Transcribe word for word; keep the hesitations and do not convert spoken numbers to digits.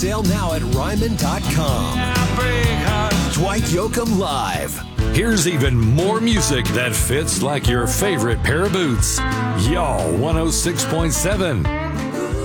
sale now at Ryman dot com. Dwight Yoakam Live. Here's even more music that fits like your favorite pair of boots. Y'all one oh six point seven.